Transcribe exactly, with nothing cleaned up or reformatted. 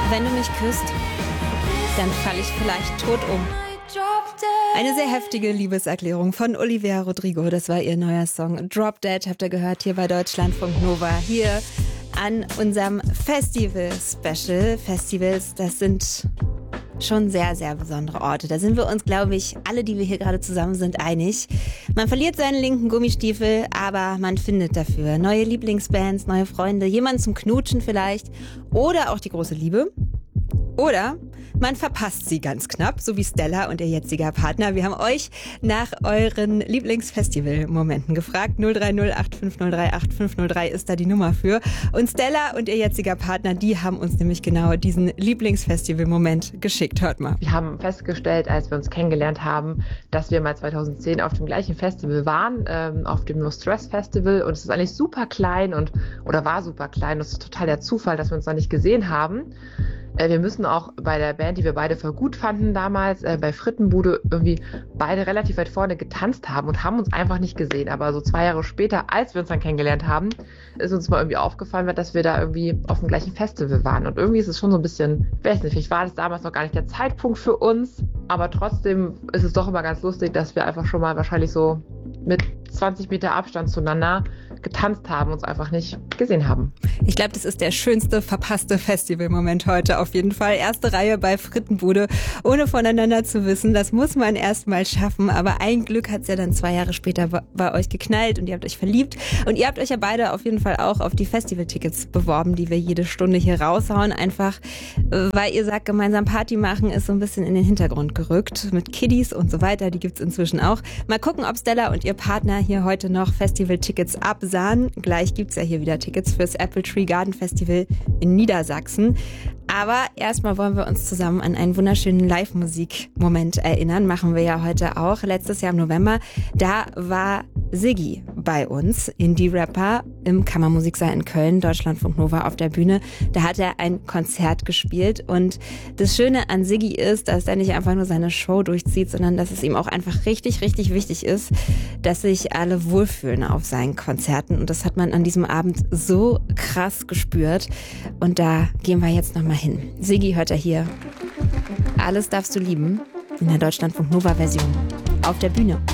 Wenn du mich küsst, dann falle ich vielleicht tot um. Eine sehr heftige Liebeserklärung von Olivia Rodrigo. Das war ihr neuer Song Drop Dead, habt ihr gehört, hier bei Deutschlandfunk Nova. Hier an unserem Festival-Special. Festivals, das sind schon sehr, sehr besondere Orte. Da sind wir uns, glaube ich, alle, die wir hier gerade zusammen sind, einig. Man verliert seinen linken Gummistiefel, aber man findet dafür neue Lieblingsbands, neue Freunde, jemanden zum Knutschen vielleicht oder auch die große Liebe. Oder man verpasst sie ganz knapp, so wie Stella und ihr jetziger Partner. Wir haben euch nach euren Lieblingsfestival-Momenten gefragt. null drei null acht fünf null drei acht fünf null drei ist da die Nummer für. Und Stella und ihr jetziger Partner, die haben uns nämlich genau diesen Lieblingsfestival-Moment geschickt. Hört mal. Wir haben festgestellt, als wir uns kennengelernt haben, dass wir mal zweitausendzehn auf dem gleichen Festival waren, ähm, auf dem No Stress Festival. Und es ist eigentlich super klein und oder war super klein. Und es ist total der Zufall, dass wir uns da nicht gesehen haben. Wir müssen auch bei der Band, die wir beide voll gut fanden damals, äh, bei Frittenbude irgendwie beide relativ weit vorne getanzt haben und haben uns einfach nicht gesehen. Aber so zwei Jahre später, als wir uns dann kennengelernt haben, ist uns mal irgendwie aufgefallen, dass wir da irgendwie auf dem gleichen Festival waren. Und irgendwie ist es schon so ein bisschen, ich weiß nicht, vielleicht war das damals noch gar nicht der Zeitpunkt für uns, aber trotzdem ist es doch immer ganz lustig, dass wir einfach schon mal wahrscheinlich so mit zwanzig Meter Abstand zueinander getanzt haben, uns einfach nicht gesehen haben. Ich glaube, das ist der schönste verpasste Festivalmoment heute auf jeden Fall. Erste Reihe bei Frittenbude, ohne voneinander zu wissen. Das muss man erst mal schaffen. Aber ein Glück hat es ja dann zwei Jahre später bei euch geknallt und ihr habt euch verliebt. Und ihr habt euch ja beide auf jeden Fall auch auf die Festivaltickets beworben, die wir jede Stunde hier raushauen. Einfach, weil ihr sagt, gemeinsam Party machen ist so ein bisschen in den Hintergrund gerückt. Mit Kiddies und so weiter, die gibt's inzwischen auch. Mal gucken, ob Stella und ihr Partner hier heute noch Festivaltickets absahen. Gleich gibt's ja hier wieder Tickets fürs Apple Tree Garden Festival in Niedersachsen. Aber erstmal wollen wir uns zusammen an einen wunderschönen Live-Musik-Moment erinnern. Machen wir ja heute auch. Letztes Jahr im November, da war Siggi bei uns, Indie-Rapper im Kammermusiksaal in Köln, Deutschlandfunk Nova auf der Bühne. Da hat er ein Konzert gespielt und das Schöne an Siggi ist, dass er nicht einfach nur seine Show durchzieht, sondern dass es ihm auch einfach richtig, richtig wichtig ist, dass sich alle wohlfühlen auf seinen Konzerten und das hat man an diesem Abend so krass gespürt und da gehen wir jetzt nochmal hin. Siggi hört er hier. Alles darfst du lieben in der Deutschlandfunk Nova Version auf der Bühne.